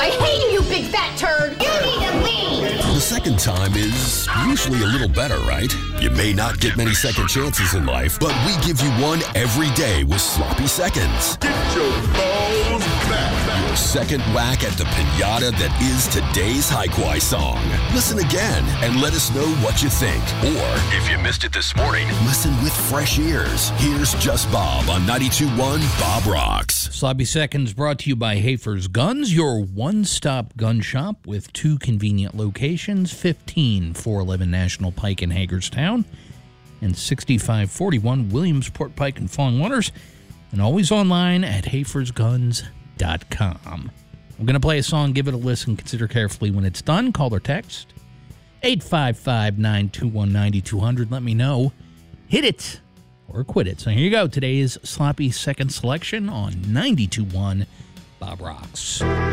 I hate you, you big fat turd! You need to leave! The second time is usually a little better, right? You may not get many second chances in life, but we give you one every day with Sloppy Seconds. Get your balls back. Your second whack at the piñata that is today's Hi-Quai song. Listen again and let us know what you think. Or, if you missed it this morning, listen with fresh ears. Here's Just Bob on 92.1 Bob Rocks. Sloppy Seconds brought to you by Hafer's Guns, your one-stop gun shop with two convenient locations, 15411 National Pike in Hagerstown and 6541 Williamsport Pike in Falling Waters, and always online at hafersguns.com. I'm going to play a song, give it a listen, consider carefully when it's done. Call or text 855-921-9200. Let me know. Hit it or quit it. So here you go. Today's Sloppy Second selection on 92.1 Bob Rocks.